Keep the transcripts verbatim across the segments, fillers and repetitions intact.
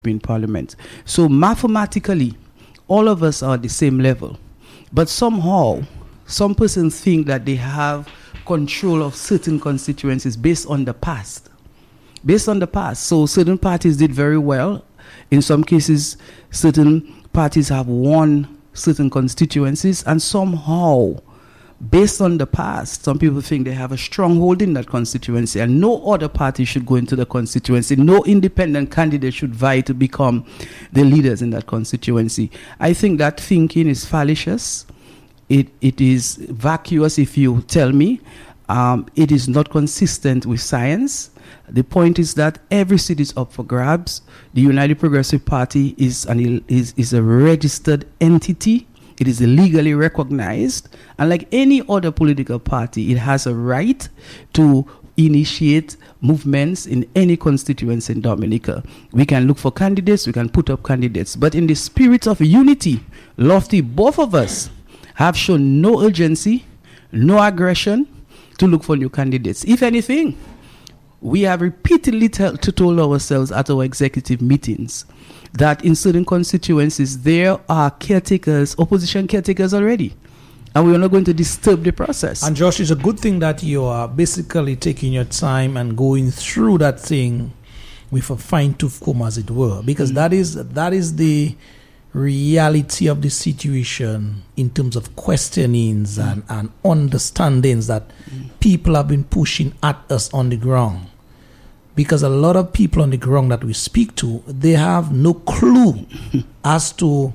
European Parliament. So mathematically, all of us are at the same level. But somehow, some persons think that they have control of certain constituencies based on the past. Based on the past. So certain parties did very well. In some cases, certain parties have won certain constituencies, and somehow, based on the past, some people think they have a stronghold in that constituency, and no other party should go into the constituency. No independent candidate should vie to become the leaders in that constituency. I think that thinking is fallacious. It it is vacuous, if you tell me. Um, it is not consistent with science. The point is that every seat is up for grabs. The United Progressive Party is an is, is a registered entity. It is legally recognized. And like any other political party, it has a right to initiate movements in any constituency in Dominica. We can look for candidates, we can put up candidates. But in the spirit of unity, Lofty, both of us have shown no urgency, no aggression to look for new candidates. If anything, we have repeatedly tell, to told ourselves at our executive meetings that in certain constituencies there are caretakers, opposition caretakers already, and we are not going to disturb the process. And Josh, it's a good thing that you are basically taking your time and going through that thing with a fine-tooth comb, as it were, because mm-hmm. that is that is the reality of the situation in terms of questionings mm. and, and understandings that mm. people have been pushing at us on the ground. Because a lot of people on the ground that we speak to, they have no clue as to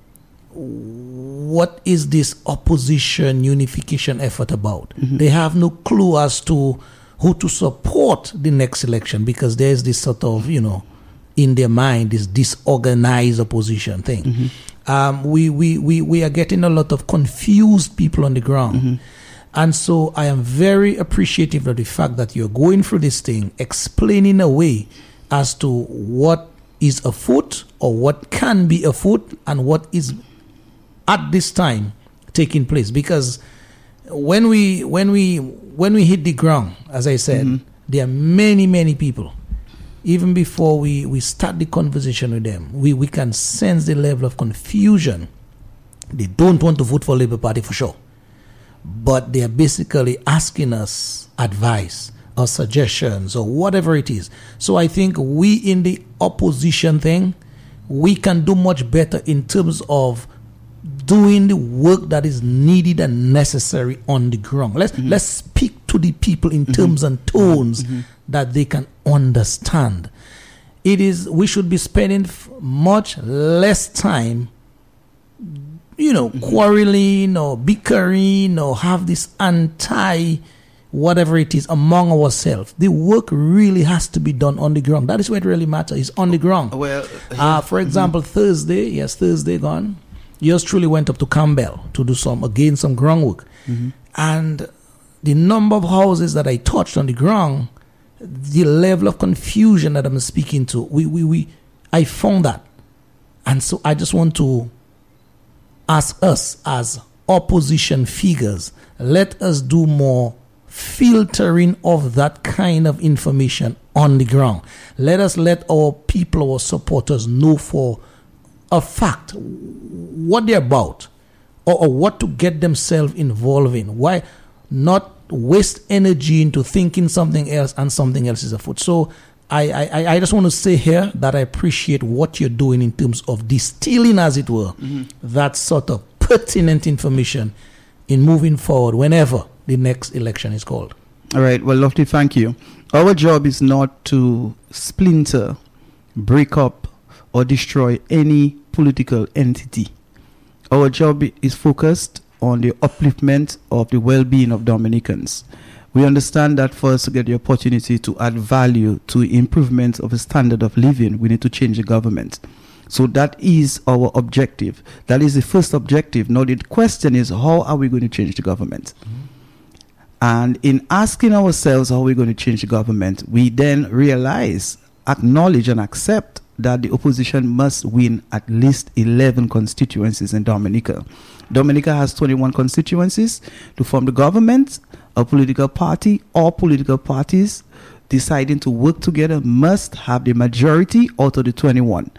what is this opposition unification effort about. Mm-hmm. They have no clue as to who to support the next election, because there's this sort of, you know, in their mind, this disorganized opposition thing. Mm-hmm. Um, we, we, we, we are getting a lot of confused people on the ground. Mm-hmm. And so I am very appreciative of the fact that you're going through this thing, explaining away as to what is afoot or what can be afoot and what is at this time taking place. Because when we when we when we hit the ground, as I said, mm-hmm. there are many, many people. Even before we, we start the conversation with them, we, we can sense the level of confusion. They don't want to vote for Labour Party for sure. But they are basically asking us advice or suggestions or whatever it is. So I think we in the opposition thing, we can do much better in terms of doing the work that is needed and necessary on the ground. Let's mm-hmm. let's speak to the people in mm-hmm. terms and tones mm-hmm. that they can understand. It is we should be spending f- much less time, you know, mm-hmm. quarreling or bickering or have this anti whatever it is among ourselves. The work really has to be done on the ground. That is where it really matters. It's on the ground. Well, uh, for example, mm-hmm. Thursday, yes, Thursday gone. Yours truly went up to Campbell to do some, again, some groundwork. Mm-hmm. And the number of houses that I touched on the ground, the level of confusion that I'm speaking to, we, we, we, I found that. And so I just want to ask us as opposition figures, let us do more filtering of that kind of information on the ground. Let us let our people, our supporters know for a fact what they're about or, or what to get themselves involved in. Why not waste energy into thinking something else and something else is afoot? So I, I, I just want to say here that I appreciate what you're doing in terms of distilling, as it were, mm-hmm. that sort of pertinent information in moving forward whenever the next election is called. All right. Well, Lofty, thank you. Our job is not to splinter, break up, or destroy any political entity. Our job is focused on the upliftment of the well-being of Dominicans. We understand that for us to get the opportunity to add value to improvement of the standard of living, we need to change the government. So that is our objective. That is the first objective. Now the question is, how are we going to change the government? Mm-hmm. And in asking ourselves how are we going to change the government, we then realize, acknowledge and accept that the opposition must win at least eleven constituencies in Dominica. Dominica has twenty-one constituencies. To form the government, a political party or political parties deciding to work together must have the majority out of the twenty-one.